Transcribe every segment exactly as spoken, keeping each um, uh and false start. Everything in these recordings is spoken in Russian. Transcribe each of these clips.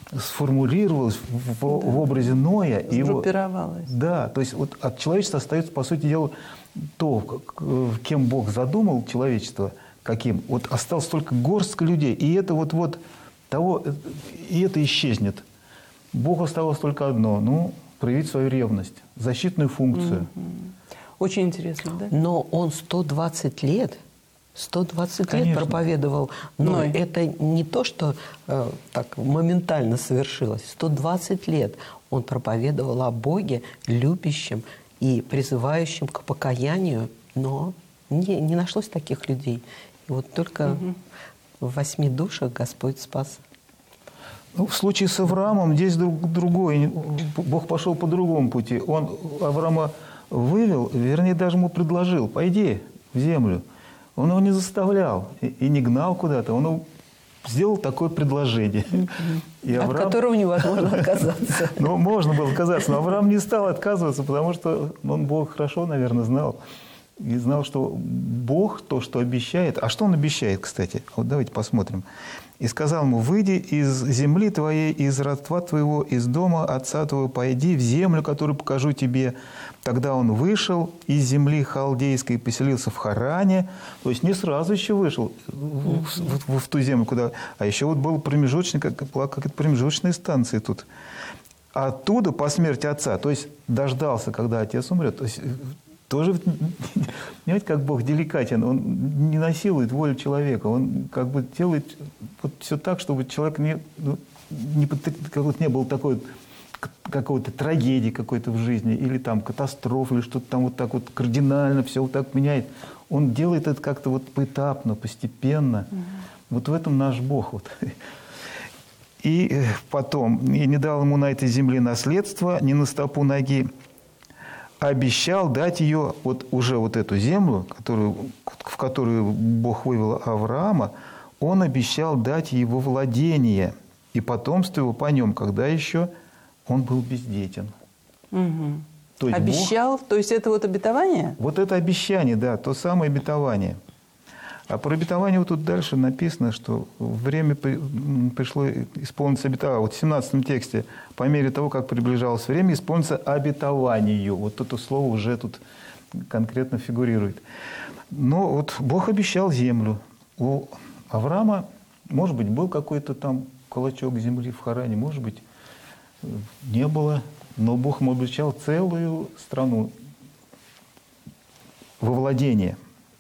сформулировалось в, в, да. в образе Ноя. Сгруппировалось. Его, да, то есть вот от человечества остается, по сути дела, то, кем Бог задумал человечество, каким. Вот осталось только горстка людей, и это вот, вот того, и это исчезнет. Богу осталось только одно, ну, проявить свою ревность, защитную функцию. Mm-hmm. Очень интересно, да? Но он сто двадцать лет, сто двадцать Конечно. лет проповедовал. Но Ной. это не то, что э, так моментально совершилось. сто двадцать лет он проповедовал о Боге, любящем и призывающем к покаянию, но не, не нашлось таких людей. И вот только угу. в восьми душах Господь спас. Ну, в случае с Авраамом здесь другой. Бог пошел по другому пути. Он Авраама вывел, вернее, даже ему предложил: пойди в землю. Он его не заставлял и, и не гнал куда-то. Он ему сделал такое предложение. И Авраам... От которого невозможно отказаться. Ну, можно было отказаться, но Авраам не стал отказываться, потому что он Бог хорошо, наверное, знал. И знал, что Бог то, что обещает. А что Он обещает, кстати? Вот давайте посмотрим. «И сказал ему: выйди из земли твоей, из родства твоего, из дома отца твоего, пойди в землю, которую покажу тебе». Тогда он вышел из земли халдейской и поселился в Харане. То есть не сразу еще вышел в, в, в ту землю, куда... А еще вот был промежуточный, как, была какая-то промежуточная станция тут. Оттуда по смерти отца, то есть дождался, когда отец умрет. То есть тоже, понимаете, как Бог деликатен. Он не насилует волю человека. Он как бы делает вот все так, чтобы человек не, ну, не, как не было такой какой-то трагедии какой-то в жизни, или там катастрофы, или что-то там вот так вот кардинально все вот так меняет. Он делает это как-то вот поэтапно, постепенно. Угу. Вот в этом наш Бог. Вот. И потом: «И не дал ему на этой земле наследство, ни на стопу ноги, обещал дать ее», вот уже вот эту землю, которую, в которую Бог вывел Авраама, он обещал дать его владение и потомство его по нем, когда еще он был бездетен. Угу. То есть обещал, Бог, то есть это вот обетование? Вот это обещание, да, то самое обетование. А про обетование вот тут дальше написано, что время пришло исполниться обетование. Вот в семнадцатом тексте: по мере того, как приближалось время, исполнится обетованию. Вот это слово уже тут конкретно фигурирует. Но вот Бог обещал землю. У Авраама, может быть, был какой-то там клочок земли в Харане, может быть, не было. Но Бог ему обещал целую страну во владение.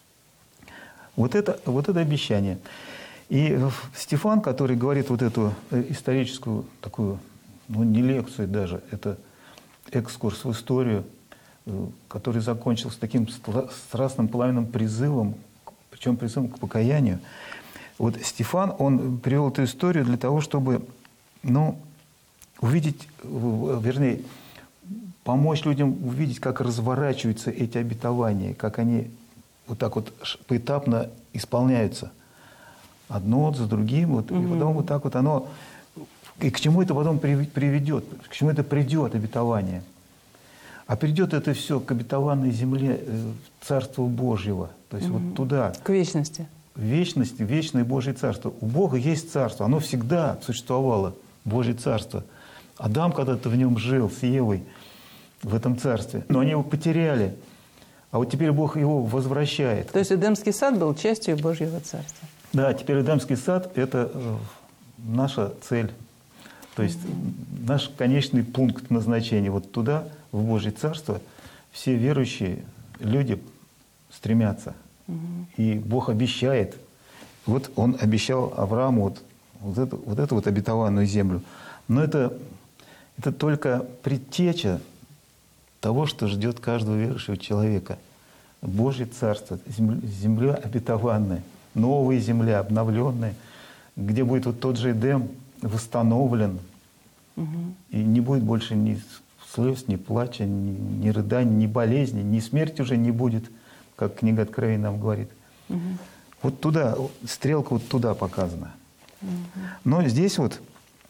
Вот это, вот это обещание. И Стефан, который говорит вот эту историческую такую, ну не лекцию даже, это экскурс в историю, который закончился таким страстным пламенным призывом, причем призывом к покаянию. Вот Стефан, он привел эту историю для того, чтобы, ну, увидеть, вернее, помочь людям увидеть, как разворачиваются эти обетования, как они вот так вот поэтапно исполняются. Одно за другим. Вот, угу. И потом вот так вот оно... И к чему это потом приведет? К чему это придет, обетование? А придет это все к обетованной земле Царства Божьего. То есть угу. вот туда. К вечности. Вечности, вечное Божье Царство. У Бога есть Царство. Оно всегда существовало, Божье Царство. Адам когда-то в нем жил с Евой, в этом Царстве. Но они его потеряли. А вот теперь Бог его возвращает. То есть Эдемский сад был частью Божьего Царства? Да, теперь Эдемский сад – это наша цель. То есть mm-hmm. наш конечный пункт назначения. Вот туда, в Божье Царство, все верующие люди стремятся. Mm-hmm. И Бог обещает. Вот Он обещал Аврааму вот, вот, эту, вот эту вот обетованную землю. Но это, это только предтеча того, что ждет каждого верующего человека. Божье Царство, земля обетованная, новая земля, обновленная, где будет вот тот же Эдем восстановлен, угу. и не будет больше ни слез, ни плача, ни, ни рыданий, ни болезни, ни смерти уже не будет, как книга Откровения нам говорит. Угу. Вот туда, стрелка вот туда показана. Угу. Но здесь вот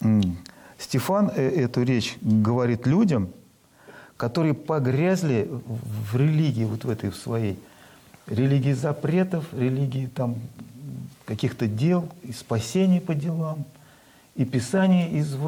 Стефан эту речь говорит людям, которые погрязли в религии, вот в этой в своей религии запретов, религии там каких-то дел, и спасений по делам, и писания из